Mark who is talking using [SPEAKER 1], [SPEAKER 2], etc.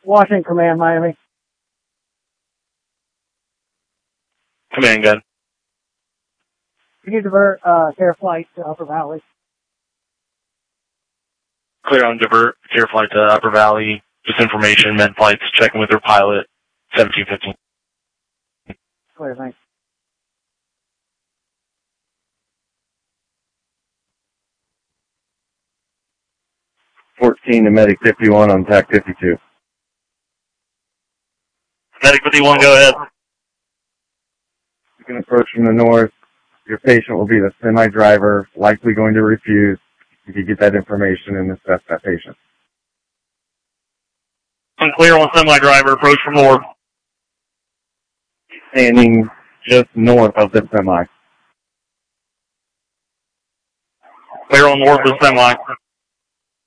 [SPEAKER 1] Washington Command, Miami.
[SPEAKER 2] Command, good.
[SPEAKER 1] Can you divert care flight to Upper Valley?
[SPEAKER 2] Clear on divert care flight to Upper Valley. Just information, med flights, checking with their pilot, 1715.
[SPEAKER 1] Clear, thanks.
[SPEAKER 3] To Medic 51 on TAC 52.
[SPEAKER 2] Medic 51, go ahead.
[SPEAKER 3] You can approach from the north. Your patient will be the semi-driver, likely going to refuse. You can get that information and assess that patient.
[SPEAKER 2] Unclear on semi-driver, approach from north.
[SPEAKER 3] Standing just north of the semi.
[SPEAKER 2] Clear on north of semi.